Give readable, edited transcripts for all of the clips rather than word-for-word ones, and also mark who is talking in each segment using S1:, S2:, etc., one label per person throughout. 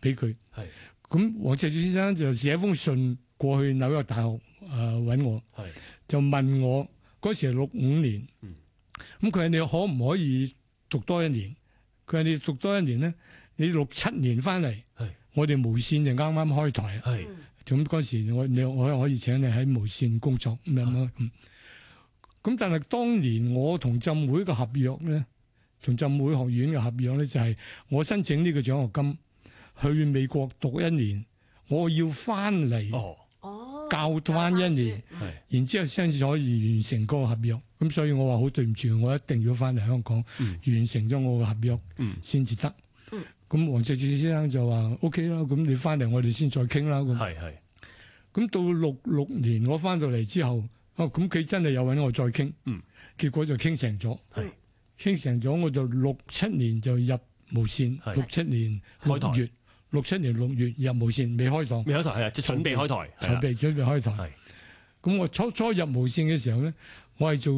S1: 俾佢。咁黃石柱先生就寫一封信過去紐約大學揾我，就問我嗰時係65年，咁佢話你可唔可以讀多1年？佢話你讀多1年咧，你67年翻嚟，我哋無線就啱啱開台，咁嗰時我可以請你喺無線工作咁樣咯。咁但係當年我同浸會嘅合約咧，同浸會學院嘅合約咧，就係我申請呢個獎學金去美國讀1年，我要翻嚟教翻1年，然之後先至可以完成嗰個合約。咁所以我話好對唔住，我一定要翻嚟香港完成咗我嘅合約先至得。咁黃石柱先生就話 OK 啦，咁你翻嚟我哋先再傾啦。咁到66年我翻到嚟之後，咁佢真係有揾我再傾，結果就傾成咗，傾成咗我就67年就入無線，67年6月，67年6月入無線，未開檔，
S2: 未開台係啊，即係準備開台，
S1: 準備開台。咁我初入無線嘅時候咧，我係做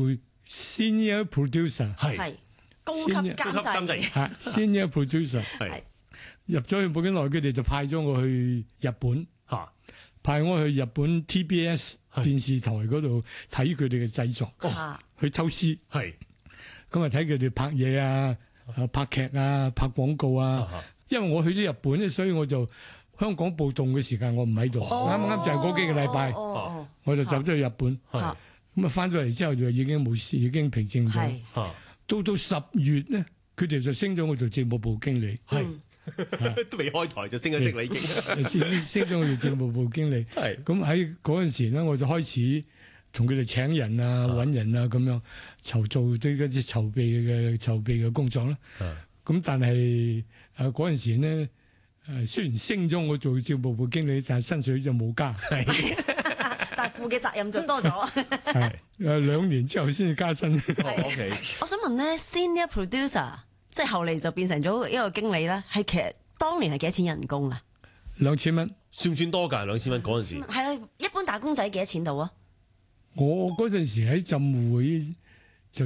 S1: senior producer，
S3: 係高級監製
S1: ，senior producer， 入咗去冇幾耐，佢哋就派咗我去日本，派我去日本 TBS 電視台嗰度睇佢哋嘅製作，去偷師，咁啊睇佢哋拍嘢啊、拍劇啊、拍廣告啊。因為我去咗日本咧，所以我就香港暴動嘅時間我唔喺度，啱就係嗰幾個禮拜，我就走咗去日本。咁啊翻咗嚟之後就已經冇事，已經平靜咗。到10月咧，佢哋就升咗我做節目部經理。
S2: 都未開台就升咗職啦，已經
S1: 升咗我做節目部經理。咁喺嗰陣時咧，我就開始同佢哋請人啊、揾人啊咁樣做啲嗰啲籌備嘅工作啦。咁但係嗰陣時咧，雖然升咗我做節目部經理，但係薪水就冇加。
S3: 但係負嘅責任就多咗。
S1: 2年之後先至加薪。
S2: OK，
S3: 我想問咧 ，senior producer 即係後嚟就變成咗一個經理咧，係其實當年係幾多錢人工啊
S1: ？2000蚊，
S2: 算唔算多㗎？2000蚊嗰陣時
S3: 係啊，一般打工仔幾多錢到啊？
S1: 我嗰陣時喺浸會就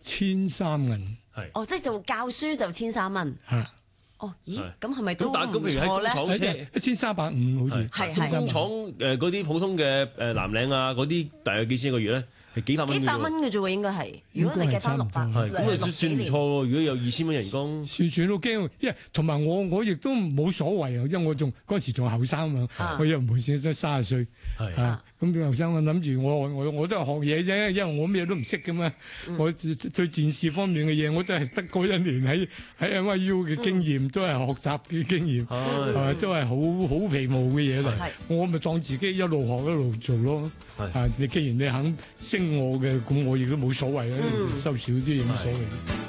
S1: 1300銀。
S3: 即係做教書就1300蚊。咦，咁係咪都唔錯咧？
S2: 咁譬如喺工廠車
S1: 1350好似
S3: 係
S2: 工廠嗰啲普通嘅藍領啊，嗰啲大約幾錢一個月咧？係幾百蚊
S3: 嘅啫喎，應該係。如果你計翻600，
S2: 咁啊算唔錯喎。如果有2000蚊人工，
S1: 算都驚。因為同埋我亦都冇所謂啊，因為我嗰陣時仲後生啊，我又唔會先得30歲。咁後生我諗住我都係學嘢啫，因為我咩都唔識噶嘛。我對電視方面嘅嘢我都係得嗰1年喺 NYU 嘅經驗，都係學習嘅經驗，都係好皮毛嘅嘢嚟。我咪當自己一路學一路做咯。你既然你肯升我嘅，咁我亦都冇所謂啊，收少啲冇所謂。